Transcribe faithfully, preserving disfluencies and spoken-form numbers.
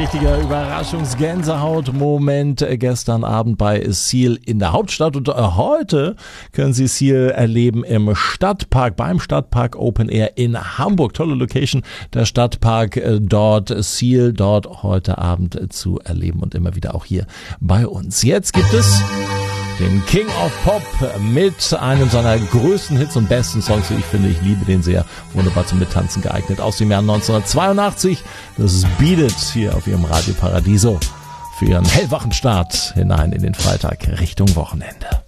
richtiger Überraschungsgänsehaut-Moment gestern Abend bei Seal in der Hauptstadt. Und heute können Sie Seal erleben im Stadtpark, beim Stadtpark Open Air in Hamburg. Tolle Location, der Stadtpark dort, Seal dort heute Abend zu erleben und immer wieder auch hier bei uns. Jetzt gibt es den King of Pop mit einem seiner größten Hits und besten Songs. Ich finde, ich liebe den sehr. Wunderbar zum Mittanzen geeignet. Aus dem Jahr neunzehnhundertzweiundachtzig. Das ist Beat It hier auf Ihrem Radio Paradiso. Für Ihren hellwachen Start hinein in den Freitag Richtung Wochenende.